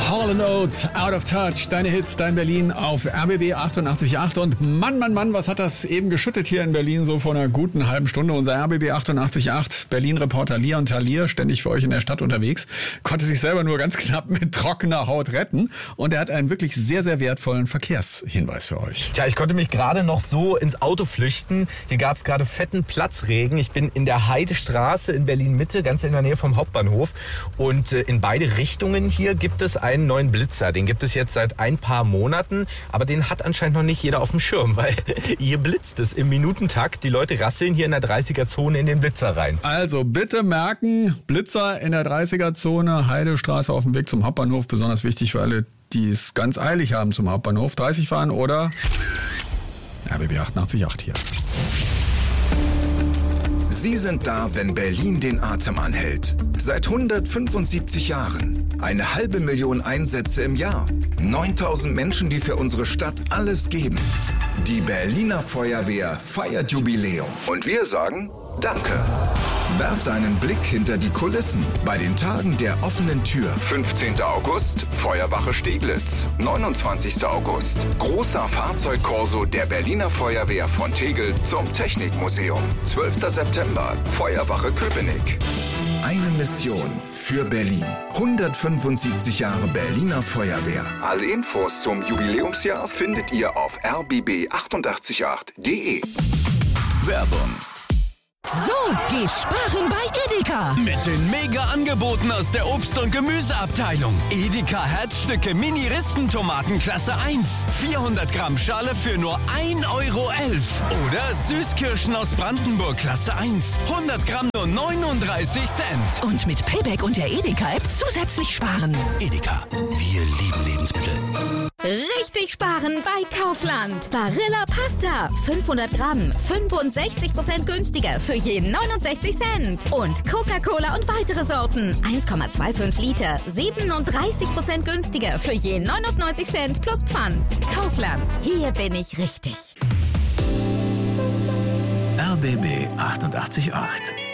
Hall & Oates, Out of Touch, deine Hits, dein Berlin auf RBB 88.8 und Mann, was hat das eben geschüttet hier in Berlin so vor einer guten halben Stunde. Unser RBB 88.8 Berlin-Reporter Leon Talier, ständig für euch in der Stadt unterwegs, konnte sich selber nur ganz knapp mit trockener Haut retten und er hat einen wirklich sehr, sehr wertvollen Verkehrshinweis für euch. Tja, ich konnte mich gerade noch so ins Auto flüchten. Hier gab es gerade fetten Platzregen. Ich bin in der Heidestraße in Berlin-Mitte, ganz in der Nähe vom Hauptbahnhof und in beide Richtungen hier gibt es einen neuen Blitzer. Den gibt es jetzt seit ein paar Monaten, aber den hat anscheinend noch nicht jeder auf dem Schirm, weil hier blitzt es im Minutentakt. Die Leute rasseln hier in der 30er-Zone in den Blitzer rein. Also bitte merken, Blitzer in der 30er-Zone, Heidestraße auf dem Weg zum Hauptbahnhof, besonders wichtig für alle, die es ganz eilig haben zum Hauptbahnhof, 30 fahren oder RBB 88.8 hier. Sie sind da, wenn Berlin den Atem anhält. Seit 175 Jahren. 500.000 Einsätze im Jahr. 9.000 Menschen, die für unsere Stadt alles geben. Die Berliner Feuerwehr feiert Jubiläum. Und wir sagen Danke. Werft einen Blick hinter die Kulissen bei den Tagen der offenen Tür. 15. August, Feuerwache Steglitz. 29. August, großer Fahrzeugkorso der Berliner Feuerwehr von Tegel zum Technikmuseum. 12. September, Feuerwache Köpenick. Eine Mission für Berlin. 175 Jahre Berliner Feuerwehr. Alle Infos zum Jubiläumsjahr findet ihr auf rbb888.de. Werbung. So, geht sparen bei Edeka. Mit den Mega-Angeboten aus der Obst- und Gemüseabteilung. Edeka Herzstücke Mini-Rispentomaten Klasse 1. 400 Gramm Schale für nur 1,11 €. Oder Süßkirschen aus Brandenburg Klasse 1. 100 Gramm nur 39 Cent. Und mit Payback und der Edeka-App zusätzlich sparen. Edeka, wir lieben Lebensmittel. Richtig sparen bei Kaufland. Barilla Pasta, 500 Gramm, 65% günstiger für je 69 Cent. Und Coca-Cola und weitere Sorten, 1,25 Liter, 37% günstiger für je 99 Cent plus Pfand. Kaufland, hier bin ich richtig. RBB 88.8